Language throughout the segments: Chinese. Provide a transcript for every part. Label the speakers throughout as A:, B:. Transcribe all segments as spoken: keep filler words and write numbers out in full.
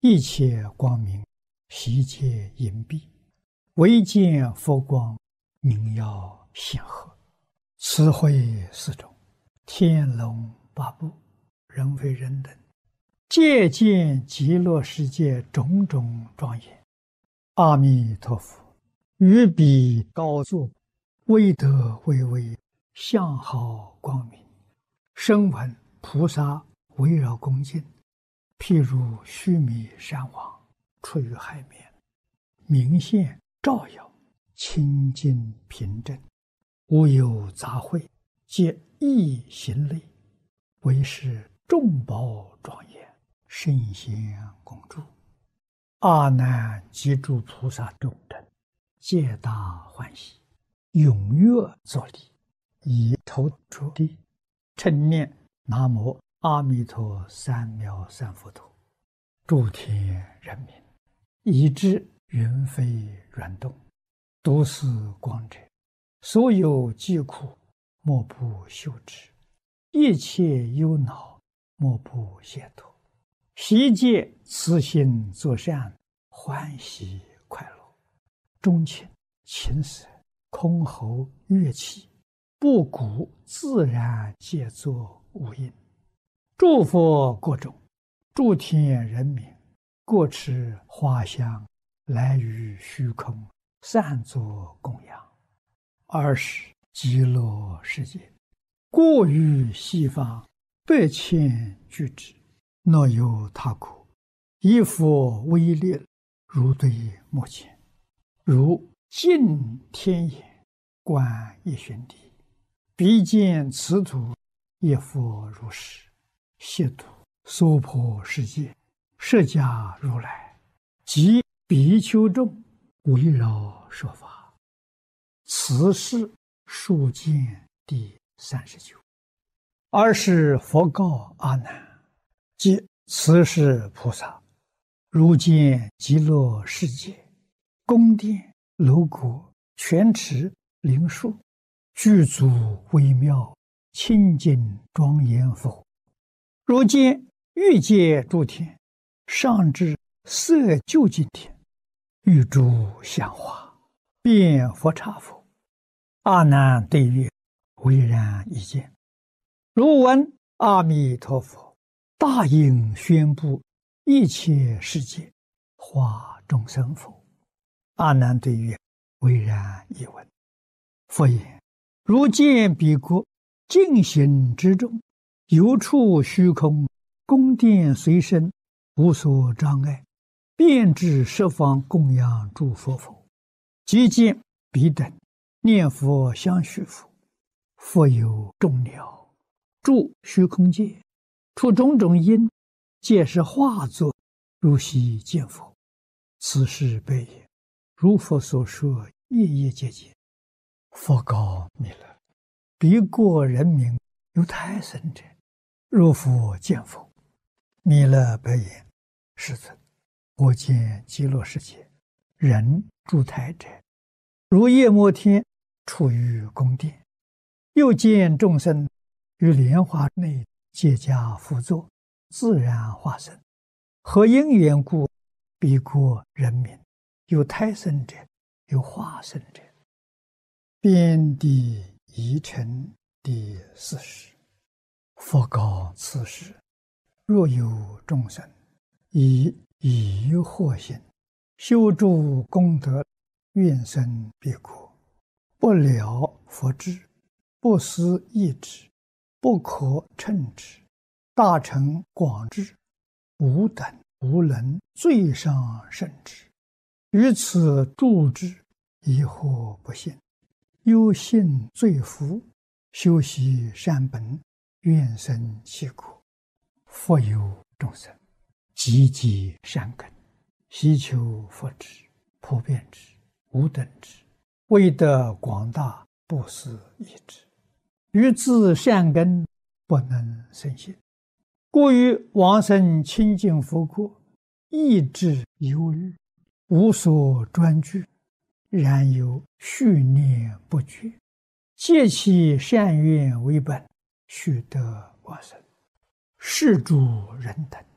A: 一切光明悉皆隐蔽，唯见佛光明耀显赫。慈慧四种，天龙八部，人非人等，皆见极乐世界种种庄严。阿弥陀佛于彼高坐，威德巍巍，相好光明。声闻菩萨围绕恭敬，譬如须弥山王出于海面，明现照耀，清净平正，无有杂秽，皆一行类，为是众宝庄严，圣贤共住。阿难及诸菩萨众等，皆大欢喜，踊跃作礼，以头着地，称念南无阿弥陀三藐三菩提。诸天人民，以知云飞软动，读是光者，所有疾苦莫不休止，一切忧恼莫不解脱。悉皆慈心作善，欢喜快乐。钟磬、琴瑟、箜篌、乐器，布谷自然皆作无音。诸佛国中，诸天人民，各持花香，来于虚空，散作供养。尔时极乐世界，过于西方百千俱胝，若有他国，以佛威力，如对目前，如镜天眼，观一旬地，彼见此土，亦复如是。悉土娑婆世界，释迦如来及比丘众，围绕说法。此是数见第三十九。尔时佛告阿难：即此是菩萨，如见极乐世界，宫殿楼阁、泉池灵树，具足微妙，清净庄严否？如见欲界诸天，上至色究竟天，欲诸香花，遍佛刹否？阿难对曰：唯然一见。如闻阿弥陀佛大应宣布一切世界，化众生否？阿难对曰：唯然一闻。佛言：如见彼国净行之中，有处虚空，宫殿随身，无所障碍，遍至十方供养诸佛否？即见彼等念佛相续否？复有众鸟住虚空界，出种种因，皆是化作，如悉见否？此是悲也。如佛所说，夜夜皆见。佛告弥勒：彼国人民有胎生者，若复见否？弥勒白言：世尊，我见极乐世界人住胎者，如夜摩天处于宫殿，又见众生于莲花内皆加趺坐，自然化身。何因缘故？彼国人民有胎生者，有化身者。遍地疑尘第四十。佛告此时：若有众生以疑惑心修诸功德，愿生彼国，不了佛智，不思议之，不可称之，大乘广智，无等无能，最上甚至。于此住之，疑惑不信，忧信罪福，修习善本，愿生其国。复有众生积极善根，希求佛智，普遍之，无等之，为得广大，不思议之。于自善根不能生信，故于往生清净佛国，意志忧虑，无所专具，然有续念不绝，借其善愿为本，须得往生。是诸人等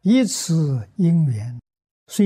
A: 以此因缘